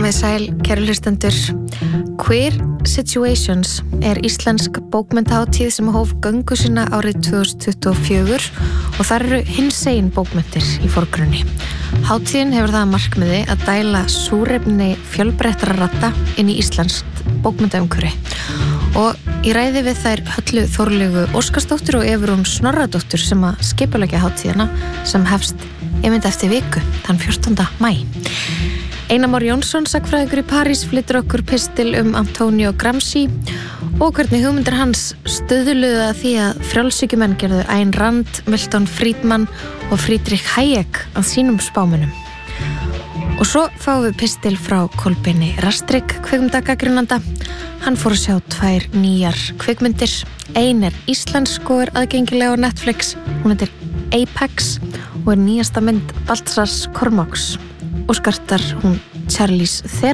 Komið sæl, kæru hlustendur. Queer Situations íslensk bókmenntahátíð sem hóf göngu sína árið 2024 og þar eru hinsegin bókmenntir í forgrunni. Hátíðin hefur það að markmiði að dæla súrefni fjölbreyttara radda inn í íslenskt bókmenntaumhverfi. Og í ræði við þær Höllu Þorlaugu Óskarsdóttur og Evrún Snorradóttur sem að skipuleggja hátíðina sem hefst einmitt eftir viku, þann 14. maí. Einar Már Jónsson, sagnfræðingur í París, flytur okkur pistil Antonio Gramsci og hvernig hugmyndir hans stöðluðu að því að frjálshyggjumenn gerðu Ayn Rand, Milton Friedman og Friedrich Hayek að sínum spámunum. Og svo fáum við pistil frá Kolbeini Rastrik, kvikmyndagagnrýnanda. Hann fór að sjá 2 nýjar kvikmyndir. Ein íslensk og aðgengileg á Netflix. Hún heitir Apex og nýjasta mynd Baltasars Kormáks og skartar hún Charlize Theron.